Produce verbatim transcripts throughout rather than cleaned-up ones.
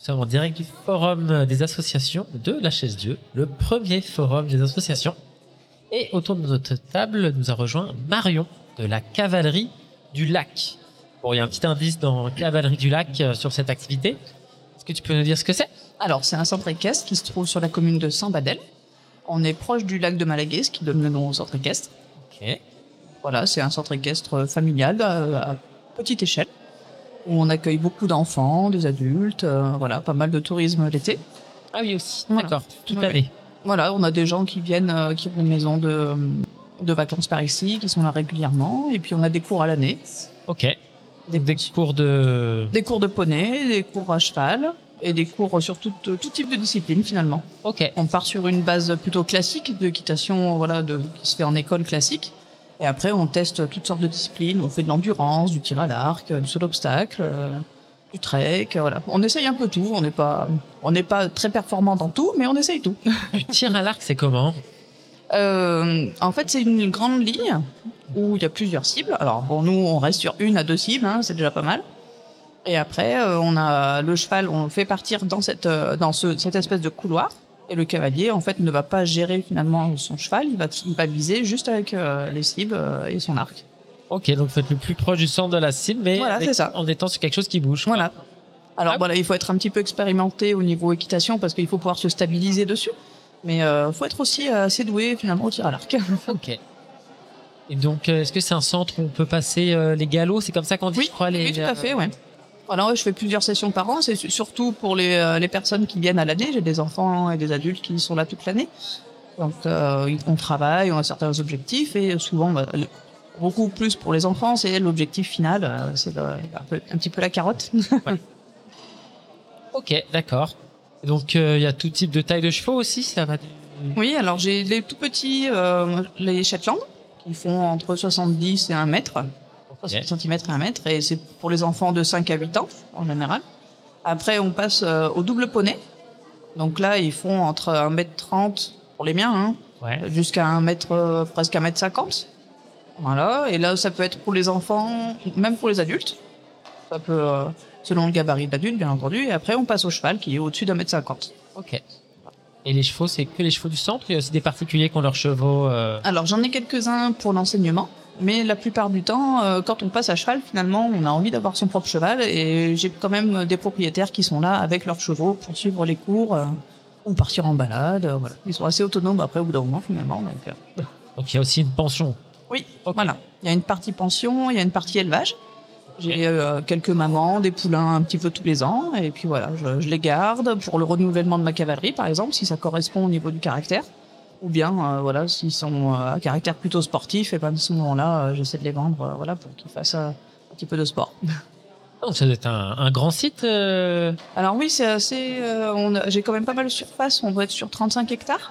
sommes en direct du forum des associations de la Chaise-Dieu, le premier forum des associations. Et autour de notre table, nous a rejoint Marion de la Cavalerie du Lac. Bon, il y a un petit indice dans Cavalerie du Lac euh, sur cette activité. Est-ce que tu peux nous dire ce que c'est ? Alors, c'est un centre équestre qui se trouve sur la commune de Saint-Badel. On est proche du lac de Malaguet, ce qui donne le nom au centre équestre. Ok. Voilà, c'est un centre équestre familial euh, à petite échelle, où on accueille beaucoup d'enfants, des adultes, euh, voilà, pas mal de tourisme l'été. Ah oui, aussi. Voilà. D'accord. Toute Ouais. l'année. Voilà, on a des gens qui viennent, euh, qui ont une maison de, de vacances par ici, qui sont là régulièrement, et puis on a des cours à l'année, Ok. Des, des cours de... des cours de poney, des cours à cheval, et des cours sur tout, tout type de discipline finalement. Ok. On part sur une base plutôt classique d'équitation, voilà, de, qui se fait en école classique. Et après, on teste toutes sortes de disciplines. On fait de l'endurance, du tir à l'arc, du saut d'obstacle, euh, du trek, euh, voilà. On essaye un peu tout. On n'est pas, on n'est pas très performant dans tout, mais on essaye tout. Du tir à l'arc, c'est comment ? Euh, en fait, c'est une grande ligne où il y a plusieurs cibles. Alors bon, nous, on reste sur une à deux cibles, hein, c'est déjà pas mal. Et après, euh, on a le cheval, on le fait partir dans cette, euh, dans ce, cette espèce de couloir. Et le cavalier, en fait, ne va pas gérer finalement son cheval, il va, il va viser juste avec euh, les cibles euh, et son arc. Ok, donc vous êtes le plus proche du centre de la cible, mais Voilà, avec- c'est ça. en étant sur quelque chose qui bouge. Voilà. Alors Ah. voilà, il faut être un petit peu expérimenté au niveau équitation parce qu'il faut pouvoir se stabiliser dessus. Mais il euh, faut être aussi assez doué finalement au tir à l'arc. Ok. Et donc, euh, est-ce que c'est un centre où on peut passer euh, les galops ? C'est comme ça qu'on dit, Oui, je crois, les... oui, tout à fait, ouais. Alors ouais, je fais plusieurs sessions par an, c'est su- surtout pour les, euh, les personnes qui viennent à l'année. J'ai des enfants et des adultes qui sont là toute l'année. Donc euh, on travaille, on a certains objectifs et souvent, bah, le- beaucoup plus pour les enfants, c'est l'objectif final, euh, c'est le- un, peu- un petit peu la carotte. Ok, d'accord. Et donc, euh, il y a tout type de taille de chevaux aussi, ça va... Oui, alors j'ai les tout petits, euh, les Shetland, qui font entre soixante-dix et un mètre, soixante centimètres et un mètre, et c'est pour les enfants de cinq à huit ans, en général. Après, on passe euh, au double poney. Donc là, ils font entre un mètre trente pour les miens, hein, Ouais. jusqu'à un mètre, euh, presque un mètre cinquante. Voilà, et là, ça peut être pour les enfants, même pour les adultes. Ça peut, euh, selon le gabarit de l'adulte, bien entendu. Et après, on passe au cheval, qui est au-dessus d'un mètre cinquante. Ok. Et les chevaux, c'est que les chevaux du centre ? Il y a aussi des particuliers qui ont leurs chevaux... euh, Alors, j'en ai quelques-uns pour l'enseignement, mais la plupart du temps, euh, quand on passe à cheval, finalement, on a envie d'avoir son propre cheval, et j'ai quand même des propriétaires qui sont là avec leurs chevaux pour suivre les cours, euh, ou partir en balade, euh, voilà. Ils sont assez autonomes après, au bout d'un moment, finalement. Donc, euh, Donc, il y a aussi une pension. oui, Ok. voilà. Il y a une partie pension, il y a une partie élevage. J'ai euh, quelques mamans, des poulains un petit peu tous les ans, et puis voilà, je, je les garde pour le renouvellement de ma cavalerie, par exemple, si ça correspond au niveau du caractère. Ou bien, euh, voilà, s'ils sont euh, à caractère plutôt sportif, et ben à ce moment-là, euh, j'essaie de les vendre, euh, voilà, pour qu'ils fassent euh, un petit peu de sport. Donc, ça doit être un, un grand site. euh, Alors oui, c'est assez. euh, on a- j'ai quand même pas mal de surface. On doit être sur trente-cinq hectares.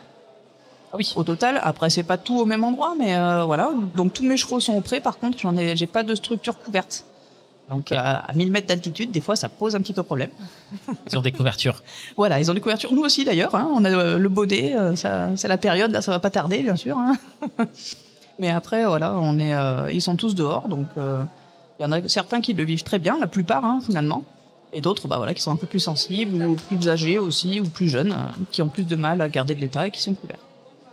Ah oui. Au total. Après, c'est pas tout au même endroit, mais euh, voilà. Donc tous mes chevaux sont au pré. Par contre, j'en ai, j'ai pas de structure couverte. Donc Ok. euh, à mille mètres d'altitude, des fois, ça pose un petit peu problème. Ils ont des couvertures. Voilà, ils ont des couvertures. Nous aussi, d'ailleurs. Hein, on a euh, le baudet. euh, ça, c'est la période. Là, ça va pas tarder, bien sûr. Hein. Mais après, voilà, on est. euh, ils sont tous dehors, donc. euh, Il y en a certains qui le vivent très bien, la plupart hein, finalement, et d'autres bah, voilà, qui sont un peu plus sensibles, ou plus âgés aussi, ou plus jeunes, euh, qui ont plus de mal à garder de l'état et qui sont couverts.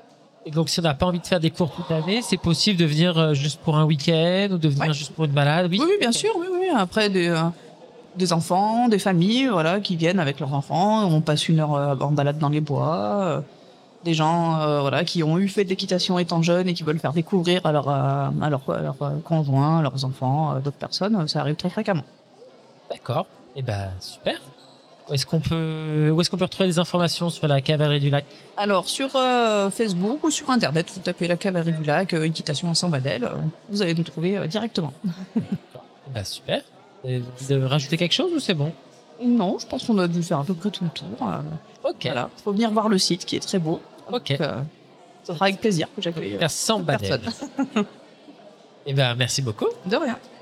Et donc, si on n'a pas envie de faire des cours toute l'année, c'est possible de venir euh, juste pour un week-end ou de venir Ouais. juste pour une balade. Oui, Oui, oui, bien sûr, oui, oui. Après, des, euh, des enfants, des familles voilà, qui viennent avec leurs enfants, on passe une heure euh, en balade dans les bois, euh, des gens euh, voilà, qui ont eu fait de l'équitation étant jeunes et qui veulent faire découvrir à leurs euh, à leur, à leurs, euh, conjoints, à leurs enfants, euh, d'autres personnes, ça arrive très fréquemment. D'accord. Et ben super. Où est-ce qu'on peut, où est-ce qu'on peut retrouver des informations sur la cavalerie du lac ? Alors, sur euh, Facebook ou sur Internet, vous tapez la cavalerie du lac, euh, équitation en Saint-Badel, euh, vous allez nous trouver euh, directement. Eh ben super. Et vous devez rajouter quelque chose ou c'est bon ? Non, je pense qu'on a dû faire à peu près tout le tour. euh, Ok. Voilà, faut venir voir le site qui est très beau. Ok. Donc, euh, ça sera avec plaisir que j'accueille euh, Vers cent badel. personne. Et ben merci beaucoup. De rien.